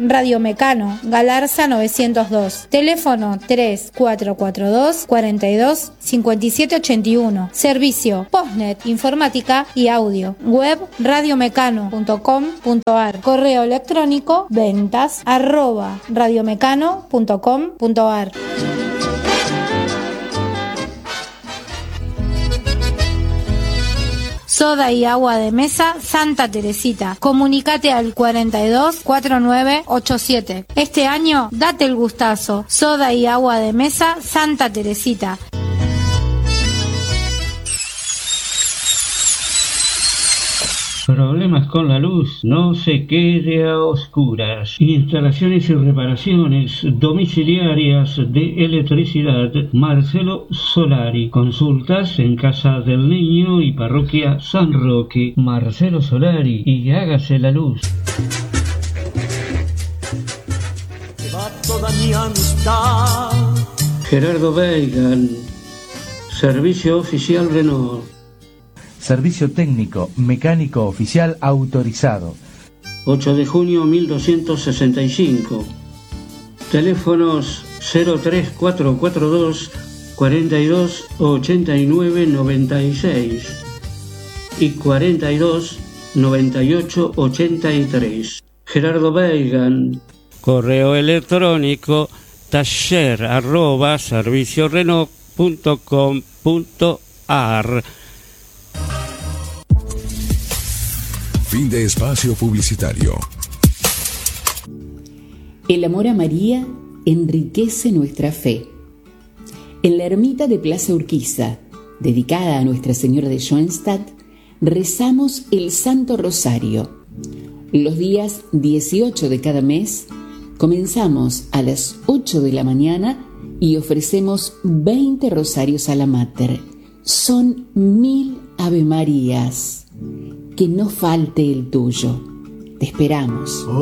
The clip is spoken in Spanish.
Radio Mecano, Galarza 902. Teléfono 3442 42 57 81. Servicio Postnet, informática y audio. Web radiomecano.com.ar. Correo electrónico ventas@radiomecano.com.ar. Soda y agua de mesa Santa Teresita. Comunicate al 42 4987. Este año date el gustazo. Soda y agua de mesa Santa Teresita. Problemas con la luz, no se quede a oscuras. Instalaciones y reparaciones domiciliarias de electricidad. Marcelo Solari. Consultas en Casa del Niño y Parroquia San Roque. Marcelo Solari, y hágase la luz. Gerardo Weigan. Servicio Oficial Renault. Servicio técnico, mecánico oficial autorizado. 8 de junio 1265. Teléfonos 03442 42 89 96 y 42 98 83. Gerardo Weigan. Correo electrónico taller@serviciorenault.com.ar. Fin de espacio publicitario. El amor a María enriquece nuestra fe. En la ermita de Plaza Urquiza, dedicada a Nuestra Señora de Schoenstatt, rezamos el Santo Rosario. Los días 18 de cada mes comenzamos a las 8 de la mañana y ofrecemos 20 rosarios a la Mater. Son 1000 Ave Marías. Que no falte el tuyo. Te esperamos.